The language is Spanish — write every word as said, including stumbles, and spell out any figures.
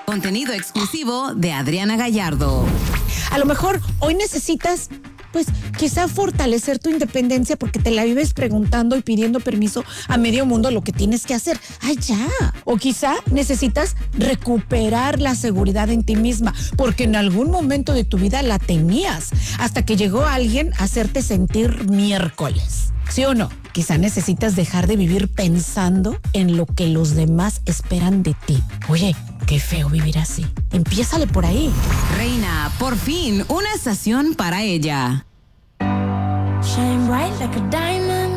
Contenido exclusivo de Adriana Gallardo. A lo mejor hoy necesitas, pues, quizá fortalecer tu independencia porque te la vives preguntando y pidiendo permiso a medio mundo lo que tienes que hacer. ¡Ay, ya! O quizá necesitas recuperar la seguridad en ti misma porque en algún momento de tu vida la tenías hasta que llegó alguien a hacerte sentir miércoles. ¿Sí o no? Quizá necesitas dejar de vivir pensando en lo que los demás esperan de ti. Oye, qué feo vivir así. Empiézale por ahí. Reina, por fin, una estación para ella. Shine bright like a diamond.